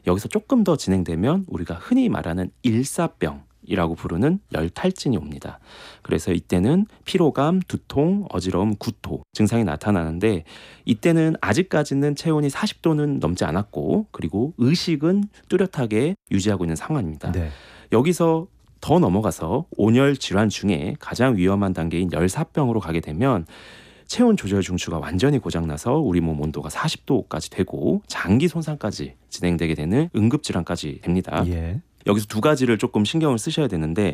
여기서 조금 더 진행되면 우리가 흔히 말하는 일사병이라고 부르는 열탈진이 옵니다. 그래서 이때는 피로감, 두통, 어지러움, 구토 증상이 나타나는데 이때는 아직까지는 체온이 40도는 넘지 않았고 그리고 의식은 뚜렷하게 유지하고 있는 상황입니다. 네. 여기서 더 넘어가서 온열 질환 중에 가장 위험한 단계인 열사병으로 가게 되면 체온 조절 중추가 완전히 고장나서 우리 몸 온도가 40도까지 되고 장기 손상까지 진행되게 되는 응급질환까지 됩니다. 예. 여기서 두 가지를 조금 신경을 쓰셔야 되는데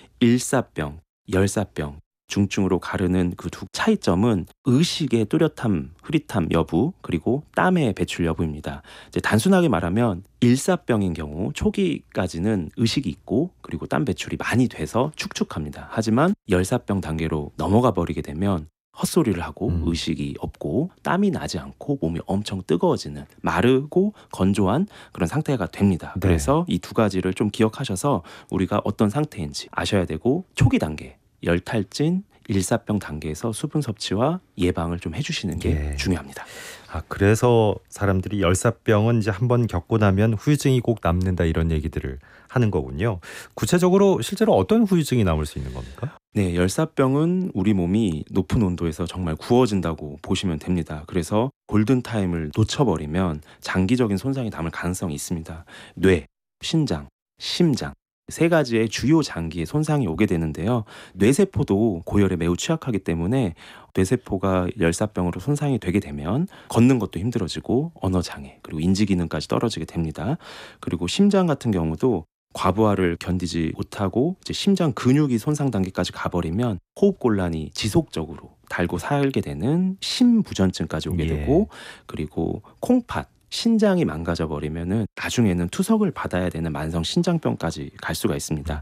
일사병, 열사병 중증으로 가르는 그 두 차이점은 의식의 뚜렷함, 흐릿함 여부 그리고 땀의 배출 여부입니다. 이제 단순하게 말하면 일사병인 경우 초기까지는 의식이 있고 그리고 땀 배출이 많이 돼서 축축합니다. 하지만 열사병 단계로 넘어가 버리게 되면 헛소리를 하고 의식이 없고 땀이 나지 않고 몸이 엄청 뜨거워지는 마르고 건조한 그런 상태가 됩니다. 네. 그래서 이 두 가지를 좀 기억하셔서 우리가 어떤 상태인지 아셔야 되고 초기 단계 열탈진 일사병 단계에서 수분 섭취와 예방을 좀 해주시는 게 예. 중요합니다. 그래서 사람들이 열사병은 이제 한번 겪고 나면 후유증이 꼭 남는다 이런 얘기들을 하는 거군요. 구체적으로 실제로 어떤 후유증이 남을 수 있는 겁니까? 네, 열사병은 우리 몸이 높은 온도에서 정말 구워진다고 보시면 됩니다. 그래서 골든타임을 놓쳐버리면 장기적인 손상이 남을 가능성이 있습니다. 뇌, 신장, 심장 세 가지의 주요 장기에 손상이 오게 되는데요. 뇌세포도 고열에 매우 취약하기 때문에 뇌세포가 열사병으로 손상이 되게 되면 걷는 것도 힘들어지고 언어장애 그리고 인지기능까지 떨어지게 됩니다. 그리고 심장 같은 경우도 과부하를 견디지 못하고 이제 심장 근육이 손상 단계까지 가버리면 호흡곤란이 지속적으로 달고 살게 되는 심부전증까지 오게 되고 그리고 콩팥 신장이 망가져 버리면은 나중에는 투석을 받아야 되는 만성 신장병까지 갈 수가 있습니다.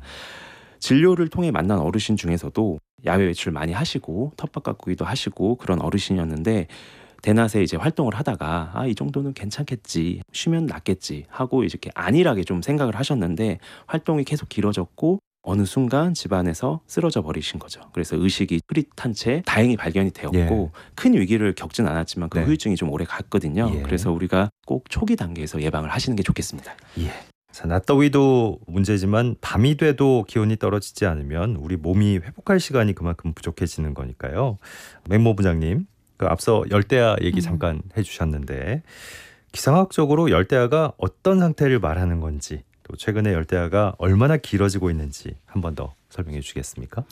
진료를 통해 만난 어르신 중에서도 야외 외출 많이 하시고 텃밭 가꾸기도 하시고 그런 어르신이었는데 대낮에 이제 활동을 하다가 이 정도는 괜찮겠지 쉬면 낫겠지 하고 이렇게 안일하게 좀 생각을 하셨는데 활동이 계속 길어졌고 어느 순간 집안에서 쓰러져 버리신 거죠. 그래서 의식이 흐릿한 채 다행히 발견이 되었고 큰 위기를 겪진 않았지만 그 후유증이 좀 오래 갔거든요. 그래서 우리가 꼭 초기 단계에서 예방을 하시는 게 좋겠습니다. 자, 낮더위도 문제지만 밤이 돼도 기온이 떨어지지 않으면 우리 몸이 회복할 시간이 그만큼 부족해지는 거니까요. 맹모 부장님, 앞서 열대야 얘기 잠깐 해주셨는데 기상학적으로 열대야가 어떤 상태를 말하는 건지 또 최근에 열대야가 얼마나 길어지고 있는지 한 번 더 설명해 주시겠습니까?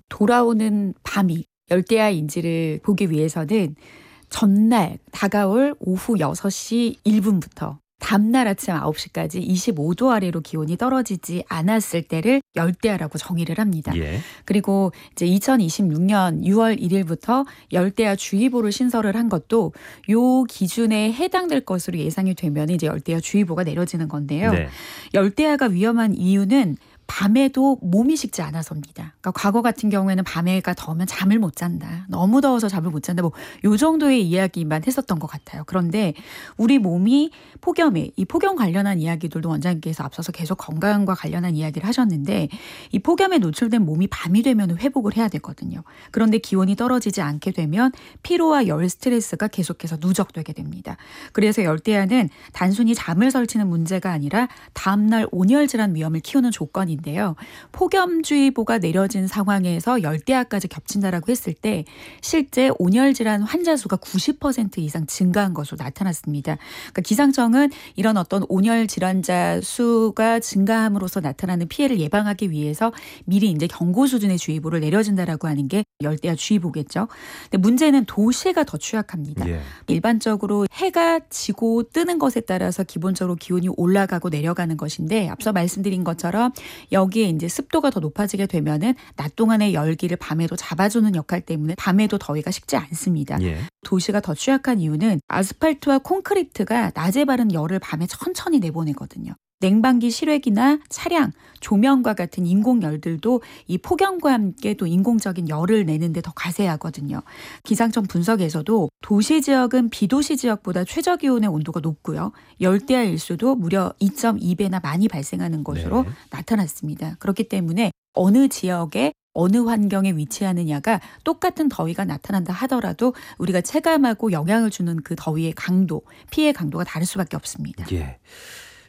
돌아오는 밤이 열대야인지를 보기 위해서는 전날 다가올 오후 6시 1분부터 다음날 아침 9시까지 25도 아래로 기온이 떨어지지 않았을 때를 열대야라고 정의를 합니다. 그리고 이제 2026년 6월 1일부터 열대야 주의보를 신설을 한 것도 요 기준에 해당될 것으로 예상이 되면 이제 열대야 주의보가 내려지는 건데요. 열대야가 위험한 이유는 밤에도 몸이 식지 않아서입니다. 그러니까 과거 같은 경우에는 밤에가 더우면 잠을 못 잔다. 너무 더워서 잠을 못 잔다. 요 정도의 이야기만 했었던 것 같아요. 그런데 우리 몸이 폭염에 이 폭염 관련한 이야기들도 원장님께서 앞서서 계속 건강과 관련한 이야기를 하셨는데 이 폭염에 노출된 몸이 밤이 되면 회복을 해야 되거든요. 그런데 기온이 떨어지지 않게 되면 피로와 열 스트레스가 계속해서 누적되게 됩니다. 그래서 열대야는 단순히 잠을 설치는 문제가 아니라 다음날 온열 질환 위험을 키우는 조건이 인데요. 폭염주의보가 내려진 상황에서 열대야까지 겹친다라고 했을 때 실제 온열 질환 환자 수가 90% 이상 증가한 것으로 나타났습니다. 그러니까 기상청은 이런 어떤 온열 질환자 수가 증가함으로써 나타나는 피해를 예방하기 위해서 미리 이제 경고 수준의 주의보를 내려진다라고 하는 게 열대야 주의보겠죠. 근데 문제는 도시가 더 취약합니다. 일반적으로 해가 지고 뜨는 것에 따라서 기본적으로 기온이 올라가고 내려가는 것인데 앞서 말씀드린 것처럼 여기에 이제 습도가 더 높아지게 되면은 낮 동안의 열기를 밤에도 잡아주는 역할 때문에 밤에도 더위가 식지 않습니다. 도시가 더 취약한 이유는 아스팔트와 콘크리트가 낮에 바른 열을 밤에 천천히 내보내거든요. 냉방기 실외기나 차량, 조명과 같은 인공열들도 이 폭염과 함께 또 인공적인 열을 내는데 더 가세하거든요. 기상청 분석에서도 도시 지역은 비도시 지역보다 최저기온의 온도가 높고요. 열대야 일수도 무려 2.2배나 많이 발생하는 것으로 나타났습니다. 그렇기 때문에 어느 지역에 어느 환경에 위치하느냐가 똑같은 더위가 나타난다 하더라도 우리가 체감하고 영향을 주는 그 더위의 강도, 피해 강도가 다를 수밖에 없습니다.